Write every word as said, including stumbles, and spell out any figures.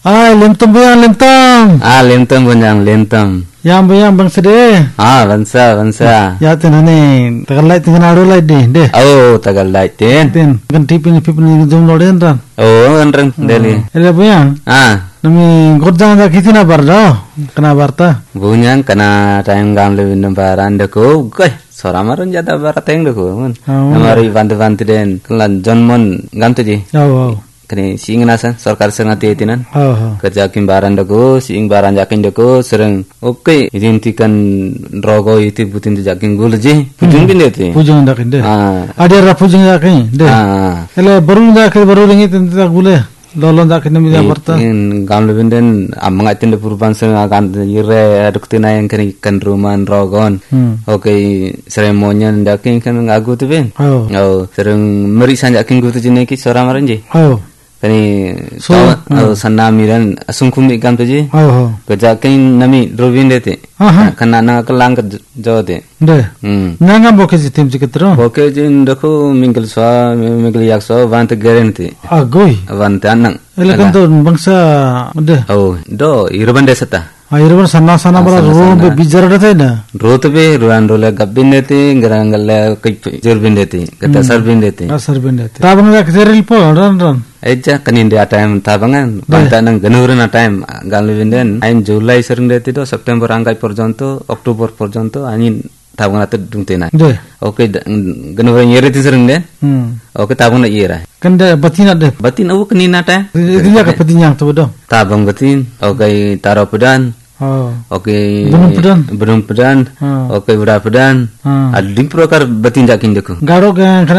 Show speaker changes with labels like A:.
A: Ay, lentom bayang lentom.
B: Ah, lentom bunjang lentom.
A: Yang bayang bang sede.
B: Ah, bansa bansa.
A: Ya tenane, tagalai tengan adu lai deh deh.
B: Oh, tagal light ten.
A: Ten, kan tipin pipin jom loden ran.
B: Oh, enreng deli.
A: Ele bayang.
B: Ah,
A: Nami godjang da kitina bardo. Kena barta.
B: bunyang kana time gam lebih nembaran deko. Gai, soramarun jada barateng deko. Mun. Namari bantu-bantu den. Kelan jonmon gam tuji.
A: Oh, oh.
B: Kini sing nasan sarkar sengati etinan.
A: Oh, oh.
B: Kerja kim baran deko, sing baran jakin deko sering. Oke, identikan rogo itu butin jakin gulji. Pujung bin deti.
A: Pujung dakin deh.
B: Ah.
A: Ada ra pujung dakin deh.
B: Ah.
A: Ele baru dakin baru ringi tenta gule. Lolon dakin nami barta.
B: In gam lebih den amang itin de purban seng akan yire aduktina yang kini kan ruman rogon. Oke, seremonya jakin kan ngagu tu ben.
A: Oh.
B: Oh, sering meri sanjakin gutu jeneki soramaran je.
A: Oh.
B: Kani
A: So,
B: so sanami dan asungkum ni gam tuji.
A: Oh, oh.
B: Kejakin nami robin dete.
A: Aha.
B: Kana na kelang ke jote.
A: Deh.
B: Hmm.
A: Nanga boke si tim ciketro.
B: Oke jin doko minggal swa minggal yak swa vant guarantee.
A: Agoi.
B: Vant anang.
A: Ele kan tu bangsa deh.
B: Oh, do irban desata.
A: Airban sana sana bara ro be bijar date na.
B: Roto be ruan role gabbin dete garangal kai jerbin dete. Kata sarbin dete.
A: Asar ben date. Tabang dak seril po ran ran.
B: Eja kanin dia time tabangan. Banta nang ganurin na time galwin den. Ain Julai sering dete do September angkai porjonto Oktober porjonto anin tabang atu dungtena.
A: Deh.
B: Oke ganurin yere ti sering den.
A: Hmm.
B: Oke tabang na yera.
A: Kan deh batina deh.
B: Batin awu kanina ta.
A: Itu ya ke petinyang tu do.
B: Tabang batin. Oke taro pedan.
A: Oh.
B: Oke.
A: Benung pedan.
B: Benung pedan.
A: Ah.
B: Oke udah pedan.
A: Ah.
B: Ading prokar batin jakin deku.
A: Garo kan